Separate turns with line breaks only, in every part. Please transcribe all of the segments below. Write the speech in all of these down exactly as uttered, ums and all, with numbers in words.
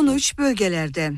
on üç bölgelerde.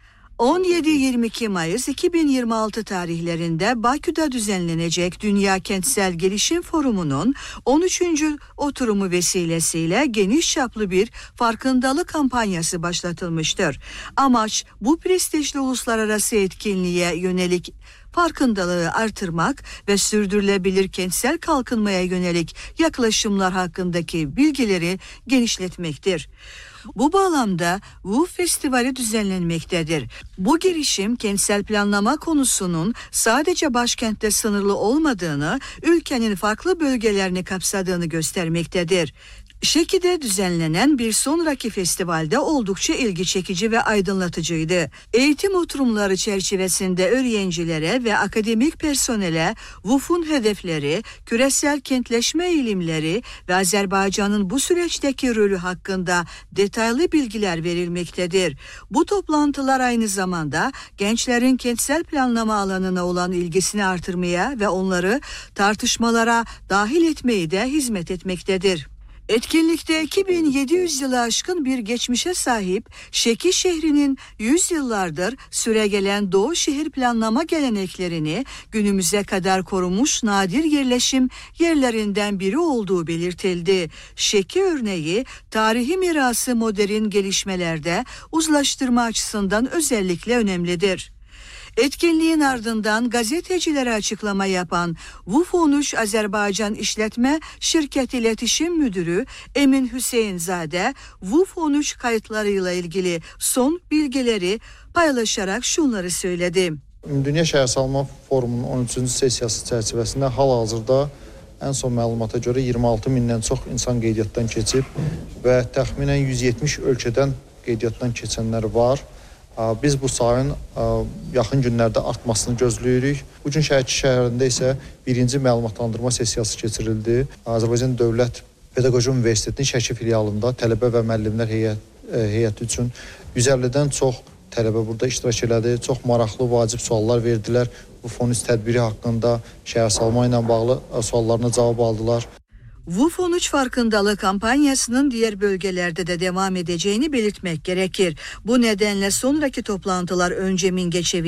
on yedi yirmi iki Mayıs iki bin yirmi altı tarihlerinde Bakü'de düzenlenecek Dünya Kentsel Gelişim Forumu'nun on üçüncü oturumu vesilesiyle geniş çaplı bir farkındalık kampanyası başlatılmıştır. Amaç bu prestijli uluslararası etkinliğe yönelik farkındalığı artırmak ve sürdürülebilir kentsel kalkınmaya yönelik yaklaşımlar hakkındaki bilgileri genişletmektir. Bu bağlamda W U F Festivali düzenlenmektedir. Bu girişim kentsel planlama konusunun sadece başkentte sınırlı olmadığını, ülkenin farklı bölgelerini kapsadığını göstermektedir. Şeki'de düzenlenen bir sonraki festivalde oldukça ilgi çekici ve aydınlatıcıydı. Eğitim oturumları çerçevesinde öğrencilere ve akademik personele W U F'un hedefleri, küresel kentleşme eğilimleri ve Azerbaycan'ın bu süreçteki rolü hakkında detaylı bilgiler verilmektedir. Bu toplantılar aynı zamanda gençlerin kentsel planlama alanına olan ilgisini artırmaya ve onları tartışmalara dahil etmeyi de hizmet etmektedir. Etkinlikte iki bin yedi yüz yılı aşkın bir geçmişe sahip Şeki şehrinin yüz yıllardır süregelen Doğu şehir planlama geleneklerini günümüze kadar korumuş nadir yerleşim yerlerinden biri olduğu belirtildi. Şeki örneği tarihi mirası modern gelişmelerde uzlaştırma açısından özellikle önemlidir. Etkinliğin ardından gazetecilere açıklama yapan W U F on üç Azerbaycan İşletme Şirket İletişim Müdürü Emin Hüseyinzade, W U F on üç kayıtlarıyla ilgili son bilgileri paylaşarak şunları söyledi.
Dünya Şəhərsalma Forumunun on üçüncü sessiyası çərçivəsində hal-hazırda ən son məlumata görə iyirmi altı mindən çox insan qeydiyyatdan keçib və təxminən yüz yetmiş ölkədən qeydiyyatdan keçənlər var. Biz bu sayın yaxın günlərdə artmasını gözləyirik. Bugün Şəki şəhərində isə birinci məlumatlandırma sessiyası keçirildi. Azərbaycan Dövlət Pedaqoji Universitetinin Şəki filialında tələbə və müəllimlər heyət, heyəti üçün yüz əllidən çox tələbə burada iştirak elədi. Çox maraqlı, vacib suallar verdilər. Bu fon üç tədbiri haqqında şəhərsalma ilə bağlı suallarına cavab aldılar.
W U F on üç farkındalık kampanyasının diğer bölgelerde de devam edeceğini belirtmek gerekir. Bu nedenle sonraki toplantılar önce Mingeçevi